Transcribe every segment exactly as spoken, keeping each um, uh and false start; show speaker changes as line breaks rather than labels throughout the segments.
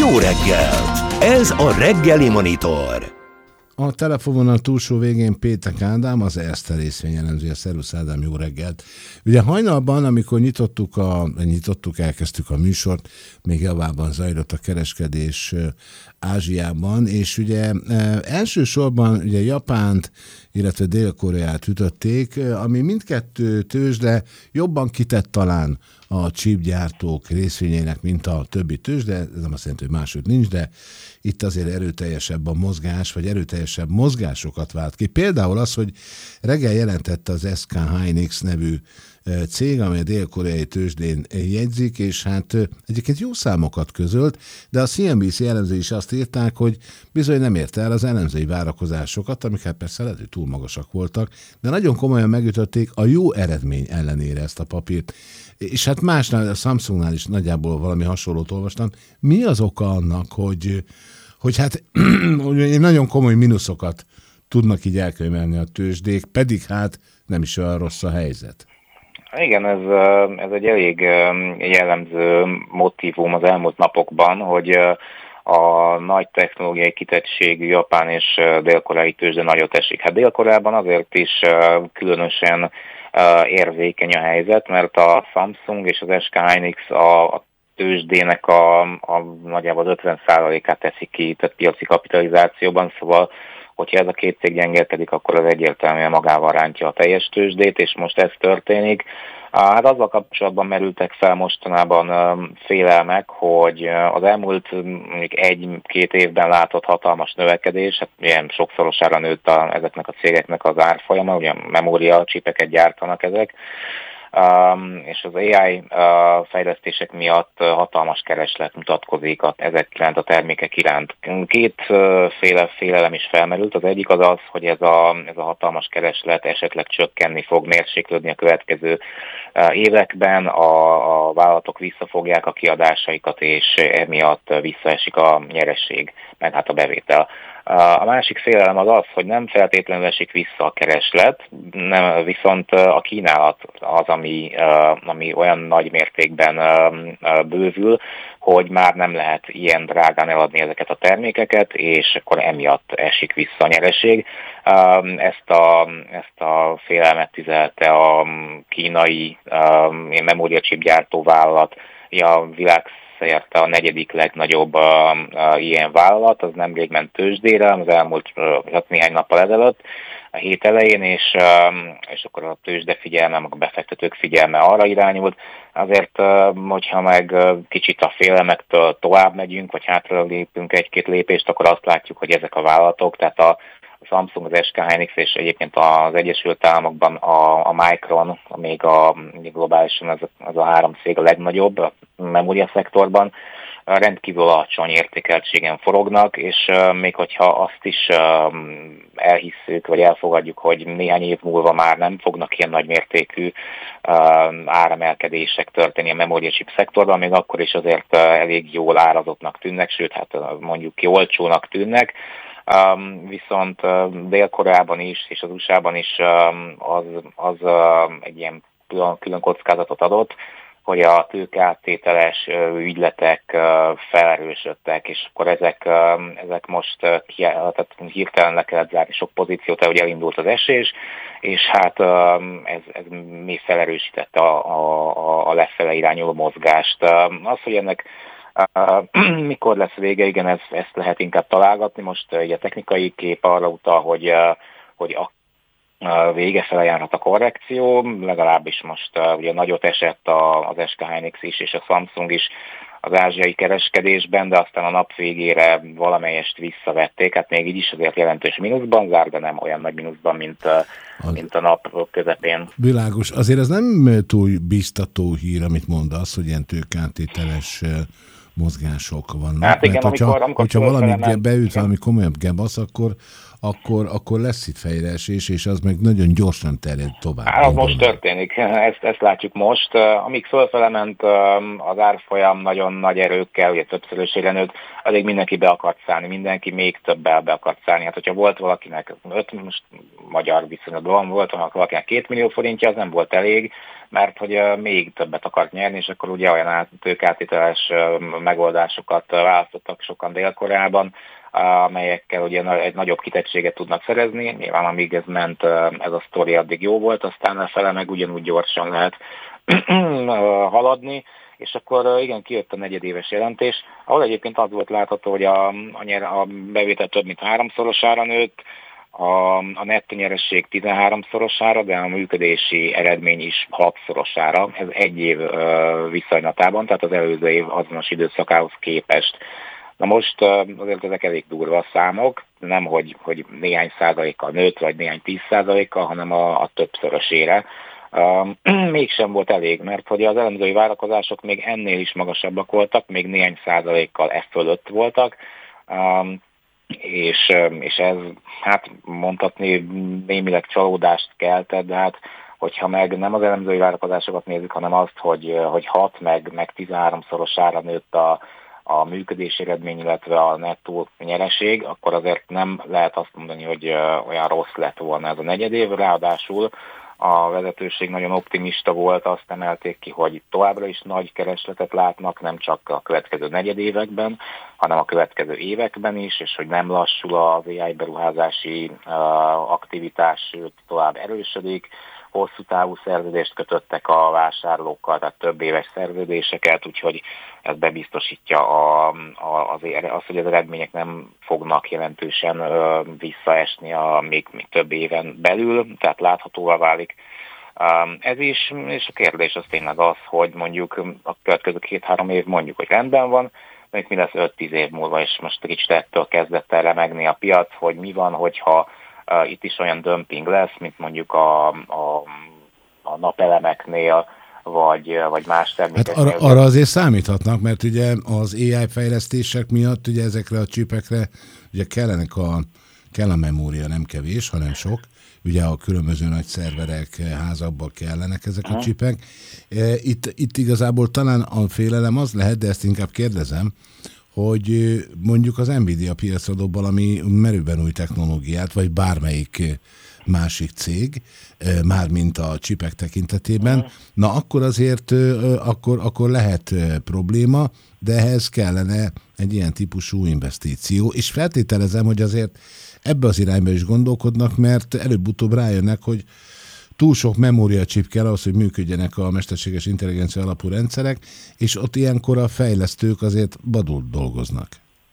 Jó reggel! Ez a Reggeli Monitor.
A telefonvonal túlsó végén Péter Ádám, az Erste részvényelemzője. Szervusz Ádám, jó reggelt! Ugye hajnalban, amikor nyitottuk, a, nyitottuk, elkezdtük a műsort, még javában zajlott a kereskedés Ázsiában, és ugye elsősorban ugye Japánt, illetve Dél-Koreát ütötték, ami mindkettő tőzsde jobban kitett talán a chipgyártók részvényének, mint a többi tőzsde. Ez nem azt jelenti, hogy máshogy nincs, de itt azért erőteljesebb a mozgás, vagy erőteljesebb mozgásokat vált ki. Például az, hogy reggel jelentette az es ká Hynix nevű cég, amely a dél-koreai tőzsdén jegyzik, és hát egyébként jó számokat közölt, de a cé en bé cé elemzői is azt írták, hogy bizony nem érte el az elemzői várakozásokat, amik hát persze lehet, hogy túl magasak voltak, de nagyon komolyan megütötték a jó eredmény ellenére ezt a papírt. És hát másnál, a Samsungnál is nagyjából valami hasonlót olvastam. Mi az oka annak, hogy, hogy hát nagyon komoly mínuszokat tudnak így elkönyvelni a tőzsdék, pedig hát nem is olyan rossz a helyzet?
Igen, ez, ez egy elég jellemző motívum az elmúlt napokban, hogy a nagy technológiai kitettségű japán és dél-koreai tőzsde nagyot esik. Hát Dél-Koreában azért is különösen érzékeny a helyzet, mert a Samsung és az es ká Hynix a, a tőzsdének a, a nagyjából ötven százalékát teszik ki, tehát piaci kapitalizációban, szóval hogyha ez a két cég gyengélkedik, akkor az egyértelműen magával rántja a teljes tőzsdét, és most ez történik. Hát azzal kapcsolatban merültek fel mostanában félelmek, hogy az elmúlt mondjuk egy-két évben látott hatalmas növekedés, hát ilyen sokszorosára nőtt a, ezeknek a cégeknek az árfolyama, ugye memória csipeket gyártanak ezek, Um, és az á i uh, fejlesztések miatt uh, hatalmas kereslet mutatkozik a, ezek iránt, a termékek iránt. Kétféle uh, félelem is felmerült. Az egyik az az, hogy ez a, ez a hatalmas kereslet esetleg csökkenni fog, mérséklődni a következő uh, években, a, a vállalatok visszafogják a kiadásaikat, és emiatt visszaesik a nyeresség, meg hát a bevétel. A másik félelem az az, hogy nem feltétlenül esik vissza a kereslet, nem, viszont a kínálat az, ami, ami olyan nagy mértékben bővül, hogy már nem lehet ilyen drágán eladni ezeket a termékeket, és akkor emiatt esik vissza a nyereség. Ezt a, ezt a félelmet tüzelte a kínai memóriachip gyártó vállalat, a világ szerte a negyedik legnagyobb uh, uh, ilyen vállalat, az nemrég ment tőzsdére, az elmúlt uh, néhány nappal ezelőtt, a hét elején, és, uh, és akkor a tőzsde figyelme, meg a befektetők figyelme arra irányult. Azért, uh, hogyha meg uh, kicsit a félelmektől tovább megyünk, vagy hátra lépünk egy-két lépést, akkor azt látjuk, hogy ezek a vállalatok, tehát a a Samsung, az es ká Hynix és egyébként az Egyesült Államokban a, a Micron, még a globálisan ez, ez a három cég a legnagyobb a memória szektorban, rendkívül alacsony értékeltségen forognak, és uh, még hogyha azt is uh, elhisszük, vagy elfogadjuk, hogy néhány év múlva már nem fognak ilyen nagy mértékű uh, áremelkedések történni a memóriachip szektorban, még akkor is azért uh, elég jól árazottnak tűnnek, sőt, hát uh, mondjuk ki olcsónak tűnnek. Um, viszont uh, Dél-Koreában is, és az u es á-ban is um, az, az uh, egy ilyen külön, külön kockázatot adott, hogy a tőkeáttételes uh, ügyletek uh, felerősödtek, és akkor ezek, uh, ezek most uh, ki, tehát hirtelen le kellett zárni sok pozíciót, hogy elindult az esés, és hát uh, ez, ez még felerősítette a, a, a lefele irányuló mozgást. Uh, az, hogy ennek Uh, mikor lesz vége, igen, ez, ezt lehet inkább találgatni. Most uh, ugye a technikai kép arra utal, hogy, uh, hogy a uh, vége fele járhat a korrekció, legalábbis most uh, ugye nagyot esett a, az es ká Hynix is, és a Samsung is az ázsiai kereskedésben, de aztán a nap végére valamelyest visszavették, hát még így is azért jelentős mínuszban zár, de nem olyan nagy mínuszban, mint, uh, mint a nap közepén.
Világos. Azért ez nem túl biztató hír, amit mondasz, hogy ilyen tőkeáttételes mozgások vannak.
Hát igen,
mert hogyha,
amikor, amikor
hogyha valami
felemen...
beüt, valami komolyabb gebasz, akkor, akkor, akkor lesz itt fejreesés, és az meg nagyon gyorsan terjed tovább.
Hát az most történik, ezt, ezt látjuk most. Amíg fölfele ment az árfolyam, nagyon nagyon nagy erőkkel, ugye többszörösére nőtt, addig mindenki be akart szállni, mindenki még többel be akart szállni. Hát hogyha volt valakinek öt, most magyar viszonylatban van, volt valakinek két millió forintja, az nem volt elég, mert hogy még többet akart nyerni, és akkor ugye olyan tőkeáttételes megoldásokat választottak sokan Dél-Koreában, amelyekkel ugye egy nagyobb kitettséget tudnak szerezni. Nyilván amíg ez ment, ez a sztori addig jó volt, aztán a fele meg ugyanúgy gyorsan lehet haladni, és akkor igen, kijött a negyedéves jelentés, ahol egyébként az volt látható, hogy a, a, nyer, a bevétel több mint háromszorosára nőtt, a, a nettó nyeresség tizenháromszorosára, de a működési eredmény is hatszorosára, ez egy év uh, viszonylatában, tehát az előző év azonos időszakához képest. Na most azért ezek elég durva számok, nem hogy, hogy néhány százalékkal nőtt, vagy néhány tíz százalékkal, hanem a, a többszörösére. Uh, mégsem volt elég, mert hogy az elemzői várakozások még ennél is magasabbak voltak, még néhány százalékkal e fölött voltak, um, és, és ez, hát mondhatni, némileg csalódást keltett, de hát hogyha meg nem az elemzői várakozásokat nézzük, hanem azt, hogy, hogy hat meg, meg tizenháromszorosára nőtt a a működési eredmény, illetve a nettó nyereség, akkor azért nem lehet azt mondani, hogy olyan rossz lett volna ez a negyedév. Ráadásul a vezetőség nagyon optimista volt, azt emelték ki, hogy továbbra is nagy keresletet látnak, nem csak a következő negyedévekben, hanem a következő években is, és hogy nem lassul az á i beruházási aktivitás, sőt tovább erősödik. Hosszú távú szerződést kötöttek a vásárlókkal, tehát több éves szerződéseket, úgyhogy ez bebiztosítja a, a, az, az, hogy az eredmények nem fognak jelentősen ö, visszaesni a még, még több éven belül, tehát láthatóvá válik. Um, ez is, és a kérdés az tényleg az, hogy mondjuk a következő két-három év mondjuk, hogy rendben van, mondjuk mi lesz öt-tíz év múlva, és most kicsit ettől kezdett el remegni a piac, hogy mi van, hogyha Uh, itt is olyan dömping lesz, mint mondjuk a, a, a napelemeknél, vagy, vagy más termékeknél.
Hát arra, arra azért számíthatnak, mert ugye az á i fejlesztések miatt ugye ezekre a csipekre ugye kellenek a, kell a memória, nem kevés, hanem sok. Ugye a különböző nagy szerverek házakban kellenek ezek uh-huh. a csipek. Itt, itt igazából talán a félelem az lehet, de ezt inkább kérdezem, hogy mondjuk az Nvidia piacra dob valami merőben új technológiát, vagy bármelyik másik cég, mármint a csipek tekintetében, uh-huh. na akkor azért akkor, akkor lehet probléma, de ehhez kellene egy ilyen típusú investíció, és feltételezem, hogy azért ebbe az irányba is gondolkodnak, mert előbb-utóbb rájönnek, hogy túl sok memóriacsip kell ahhoz, hogy működjenek a mesterséges intelligencia alapú rendszerek, és ott ilyenkor a fejlesztők azért vadul dolgoznak.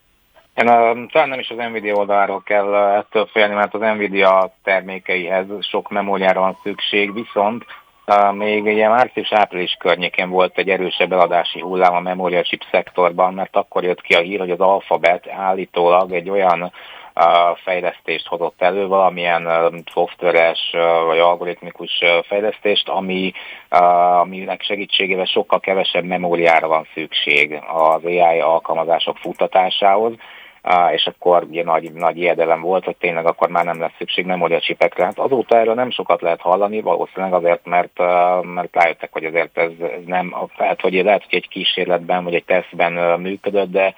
Én, talán nem is az Nvidia oldaláról kell ettől félni, mert az Nvidia termékeihez sok memóriára van szükség, viszont uh, még ugye március-április környékén volt egy erősebb eladási hullám a memóriacsip szektorban, mert akkor jött ki a hír, hogy az Alphabet állítólag egy olyan a fejlesztést hozott elő, valamilyen uh, szoftveres uh, vagy algoritmikus uh, fejlesztést, ami, uh, aminek segítségével sokkal kevesebb memóriára van szükség az á i alkalmazások futtatásához, uh, és akkor ugye nagy, nagy ijedelem volt, hogy tényleg akkor már nem lesz szükség memóriacsipekre. Hát azóta erről nem sokat lehet hallani, valószínűleg azért, mert, uh, mert rájöttek, hogy azért ez, ez nem, hát, hogy lehet, hogy egy kísérletben vagy egy tesztben uh, működött, de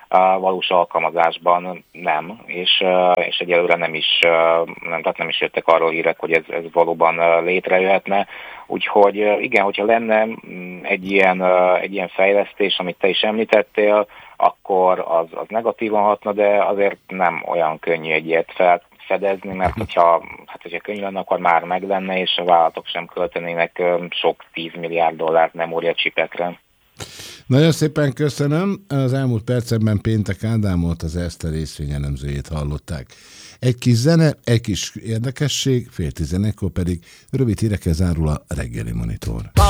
a valós alkalmazásban nem, és, és egyelőre nem is, nem, tehát nem is jöttek arról hírek, hogy ez, ez valóban létrejöhetne. Úgyhogy igen, hogyha lenne egy ilyen, egy ilyen fejlesztés, amit te is említettél, akkor az, az negatívan hatna, de azért nem olyan könnyű egy ilyet felfedezni, mert hogyha, hát hogyha könnyű lenne, akkor már meg lenne, és a vállalatok sem költenének sok tíz milliárd dollárt memóriacsipekre.
Nagyon szépen köszönöm. Az elmúlt percekben Péntek Ádámot, az Erste részvényelemzőjét hallották. Egy kis zene, egy kis érdekesség, fél tizenegykor pedig rövid hírekkel zárul a reggeli monitor.